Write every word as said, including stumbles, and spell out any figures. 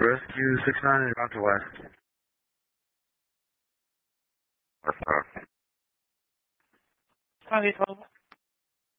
Rescue six nine and about to west. West, uh, Congress twelve.